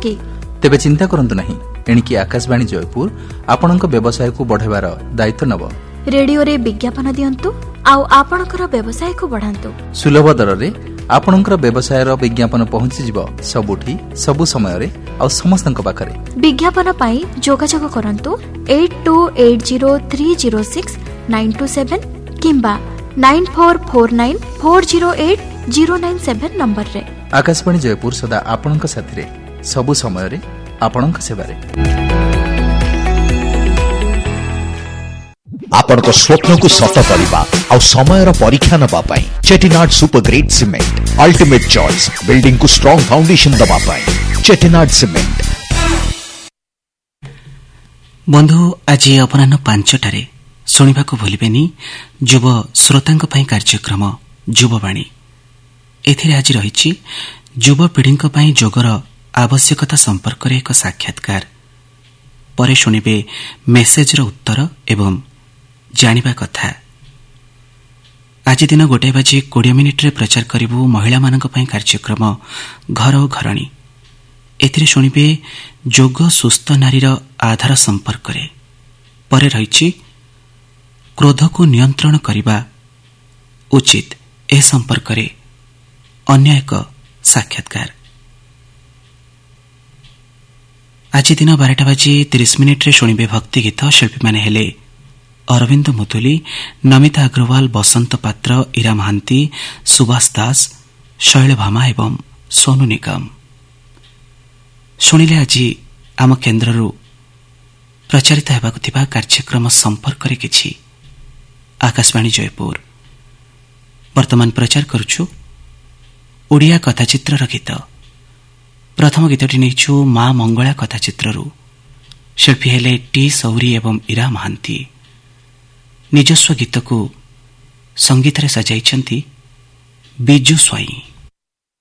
कि तेबे चिंता करंतु नहीं। एणिकी आकाशवाणी जयपुर आपणक व्यवसाय को बढ़ावार दायित्व नब। रेडियो रे विज्ञापन दियंतु आउ आपणकर व्यवसाय को बढ़ांतु। सुलभ दर रे आपणकर व्यवसाय विज्ञापन पहुंची जिवो सबुठी सबु समय रे आउ समस्तक पाखरे। विज्ञापन पाई जोगाजोग करंतु 8280306927 किंबा 9449408097 नंबर रे। आकाशवाणी जयपुर सदा आपणक साथी रे सबु समय रे आपणक सेवा रे। आपणक स्वप्न को सत करबा आ समय परीक्षा नबा पाई Chettinad super great cement ultimate choice. Building को स्ट्रांग फाउंडेशन दबा पाई चेटिनाड सीमेंट। बंधु आज अपराह्न 5टारे शुणा भूलेनि युव श्रोता कार्यक्रम युववाणी। एथिरे आज रही युवपीढ़ी जोगर आवश्यकता संपर्क में एक साक्षात्कार। परे शुणिबे मेसेजर उत्तर एवं जानिबा कथा। आज दिन 1:20 प्रचार करिबु महिला मानक पई कार्यक्रम घर ओ घरणी। एथिरे शुणिबे जोग सुस्थ नारीर आधार संपर्क रे। परे रही क्रोध को नियंत्रण करिबा उचित ए संपर्क रे अन्य एक साक्षात्कार। आज दिन 12:30 शुणिबे भक्ति गीत। शिल्पी माने हेले अरविंद मुदुली, नमिता अग्रवाल, बसंत पात्र, इरा महांती, सुभाष दास, शैल भामा एवं सोनू निगम। शुणिले आज आम केन्द्र प्रचारित हेबाकु थिबा कार्यक्रम संपर्क रे किछि। आकाशवाणी जयपुर वर्तमान प्रचार करुछु ओडिया कथाचित्र गीत। प्रथम गीतटी नैछु मां मंगला कथाचित्रु। शिल्पी हेले टी सौरी एवं इरा महांती। निजस्व गीत को संगीत रे सजाइछंती बिजू स्वाई।